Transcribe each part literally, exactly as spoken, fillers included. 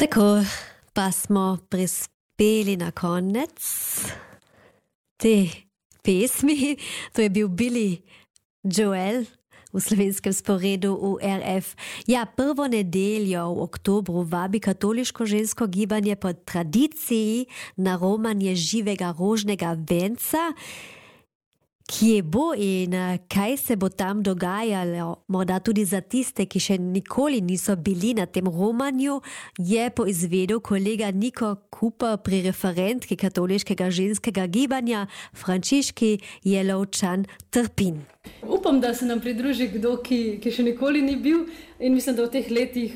Tako pa smo prispeli na konec te pesmi. To je bil Billy Joel v slovenskem sporedu U R F. Ja, prvo nedeljo v oktobru vabi katoliško žensko gibanje po tradiciji na romanje živega rožnega venca. Kje bo in kaj se bo tam dogajalo, morda tudi za tiste, ki še nikoli niso bili na tem romanju, je poizvedel kolega Niko Kuper pri referentki katoliškega ženskega gibanja Frančiški Jelovčan-Trpin. Upam, da se nam pridruži kdo, ki, ki še nikoli ni bil, in mislim, da v teh letih,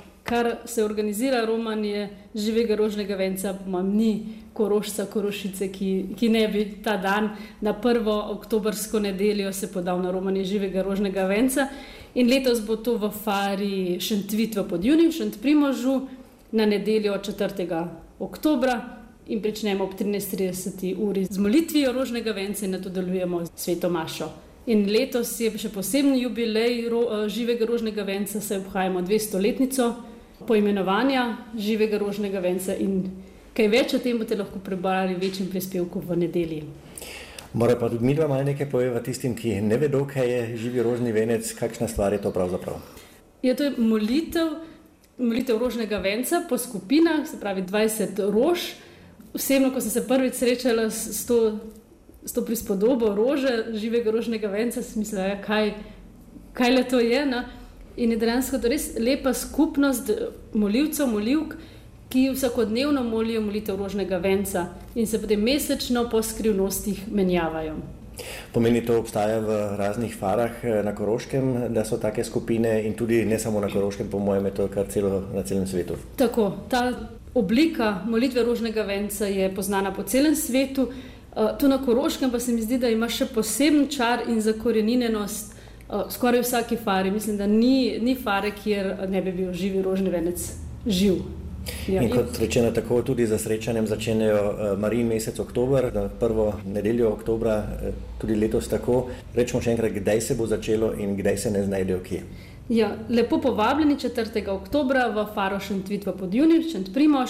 kar se organizira romanje živega rožnega venca, mam ni Korošca, Korošice, ki, ki ne bi ta dan na prvo oktobrsko nedeljo se podal na romanje živega rožnega venca. In letos bo to v Fari Šentvit v Podjuni, v Šentprimožu, na nedeljo četrtega oktobra in pričnemo ob trinajst trideset uri z molitvijo rožnega venca in nato delujemo sveto mašo. In letos je še posebni jubilej ro, živega rožnega venca, saj obhajamo dvestoletnico poimenovanja živega rožnega venca in kaj več o tem boste lahko prebrali v večjem prispevku v nedelji. Mora pa tudi midva malo nekaj poveva tistim, ki ne vedo, kaj je živi rožni venec, kakšna stvar je to pravzaprav? Ja, to je molitev, molitev rožnega venca po skupinah, se pravi dvajset rož. Osebno, ko sem se prvič srečala s to, s to prispodobo rože, živega rožnega venca, sem mislila, ja, kaj, kaj le to je. Na? In je dejansko to res lepa skupnost molivcev, molivk, ki vsakodnevno molijo molitev rožnega venca in se potem mesečno po skrivnostih menjavajo. Pomeni, to obstaja v raznih farah na Koroškem, da so take skupine in tudi ne samo na Koroškem, po mojem je to kar celo na celem svetu. Tako, ta oblika molitve rožnega venca je poznana po celem svetu. Tu na Koroškem pa se mi zdi, da ima še poseben čar in zakoreninjenost skoraj vsaki fari. Mislim, da ni, ni fare, kjer ne bi bil živi rožni venec živ. Ja, in kot rečeno, tako tudi za srečanjem začenjajo Marijin mesec oktober, prvo nedeljo oktobra, tudi letos tako. Rečemo še enkrat, kdaj se bo začelo in kdaj se ne znajdejo kje. Ja, lepo povabljeni četrtega oktobra v Faro Šentvit v Podjuni, Šentprimož,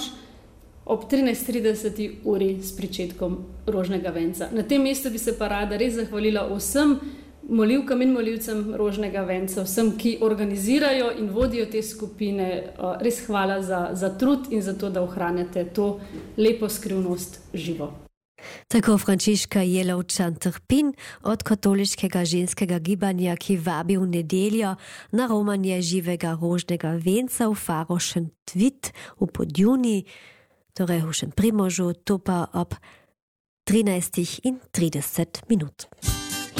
ob trinajst trideset uri s pričetkom rožnega venca. Na tem mestu bi se pa rada res zahvalila vsem molivkam in molivcem rožnega venca, vsem, ki organizirajo in vodijo te skupine. Res hvala za, za trud in za to, da ohranjate to lepo skrivnost živo. Tako Frančiška Jelovčan-Trpin od katoliškega ženskega gibanja, ki vabi v nedeljo na romanje živega rožnega venca v Faro Šentvit v Podjuni, torej v Šentprimožu, to pa ob trinajst trideset minut.